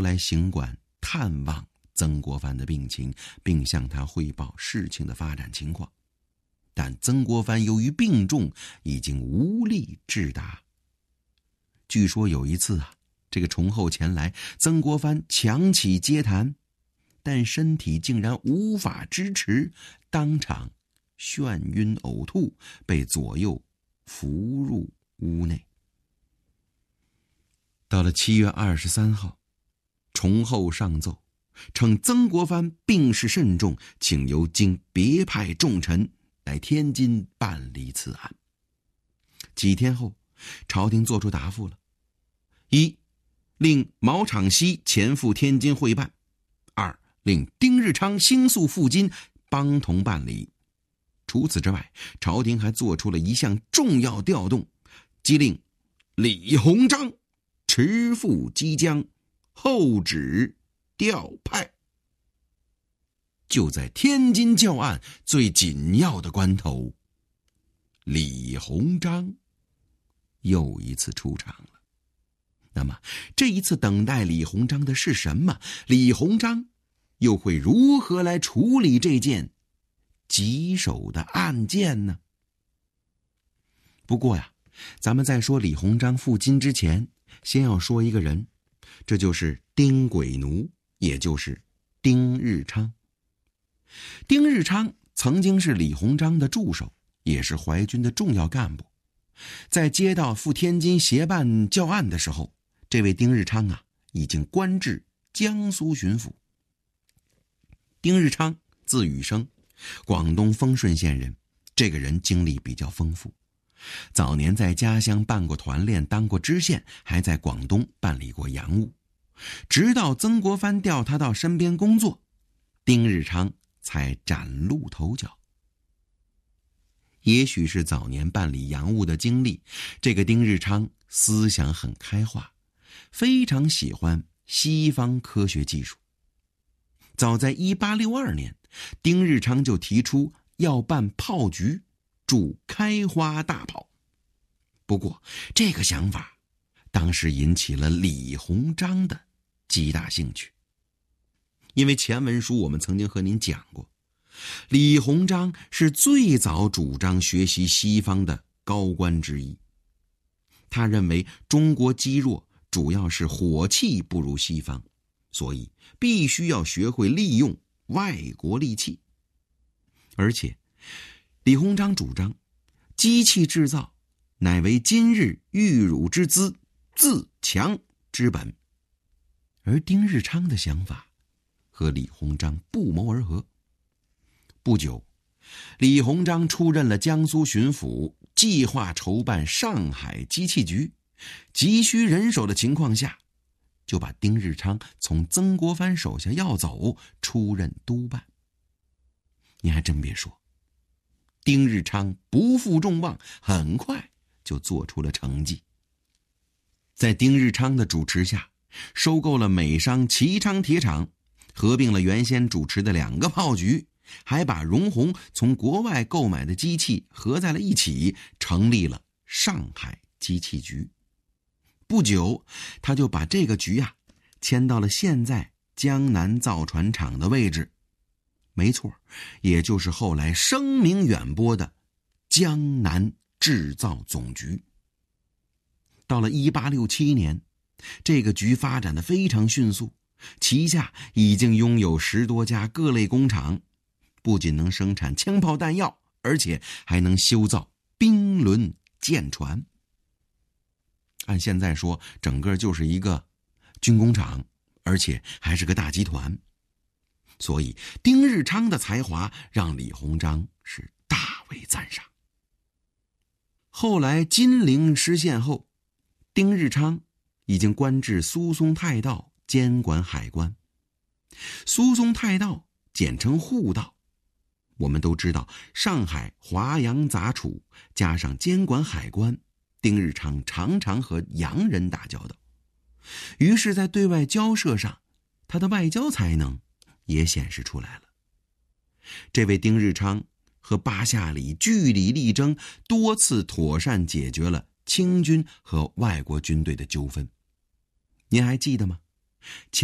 来行馆探望曾国藩的病情，并向他汇报事情的发展情况。但曾国藩由于病重，已经无力致答。据说有一次这个崇厚前来，曾国藩强起接谈，但身体竟然无法支持，当场眩晕呕吐，被左右扶入屋内。到了7月23号，崇厚上奏，称曾国藩病势甚重，请由京别派重臣来天津办理此案。几天后，朝廷作出答复了：一，令毛昶西前赴天津会办；二，令丁日昌星宿赴京帮同办理。除此之外，朝廷还做出了一项重要调动，即令李鸿章持赴击江，后旨调派。就在天津教案最紧要的关头，李鸿章又一次出场了。那么这一次等待李鸿章的是什么？李鸿章又会如何来处理这件棘手的案件呢？不过咱们在说李鸿章赴京之前，先要说一个人，这就是丁鬼奴，也就是丁日昌。丁日昌曾经是李鸿章的助手，也是淮军的重要干部。在接到赴天津协办教案的时候，这位丁日昌已经官至江苏巡抚。丁日昌字雨生，广东丰顺县人，这个人经历比较丰富。早年在家乡办过团练，当过知县，还在广东办理过洋务。直到曾国藩调他到身边工作，丁日昌才崭露头角。也许是早年办理洋务的经历，这个丁日昌思想很开化，非常喜欢西方科学技术。早在1862年，丁日昌就提出要办炮局，铸开花大炮。不过这个想法当时引起了李鸿章的极大兴趣。因为前文书我们曾经和您讲过，李鸿章是最早主张学习西方的高官之一。他认为中国积弱主要是火器不如西方，所以必须要学会利用外国利器。而且李鸿章主张机器制造乃为今日玉汝之资，自强之本。而丁日昌的想法和李鸿章不谋而合。不久，李鸿章出任了江苏巡抚，计划筹办上海机器局，急需人手的情况下，就把丁日昌从曾国藩手下要走，出任督办。你还真别说，丁日昌不负众望，很快就做出了成绩。在丁日昌的主持下，收购了美商齐昌铁厂，合并了原先主持的2个炮局，还把荣鸿从国外购买的机器合在了一起，成立了上海机器局。不久，他就把这个局迁到了现在江南造船厂的位置。没错，也就是后来声名远播的江南制造总局。到了1867年，这个局发展得非常迅速，旗下已经拥有10多家各类工厂，不仅能生产枪炮弹药，而且还能修造兵轮舰船。按现在说，整个就是一个军工厂，而且还是个大集团。所以丁日昌的才华让李鸿章是大为赞赏。后来金陵失陷后，丁日昌已经官至苏松太道，监管海关。苏松太道简称沪道。我们都知道，上海华洋杂处，加上监管海关，丁日昌常常和洋人打交道。于是在对外交涉上，他的外交才能也显示出来了。这位丁日昌和巴夏里据理力争，多次妥善解决了清军和外国军队的纠纷。您还记得吗？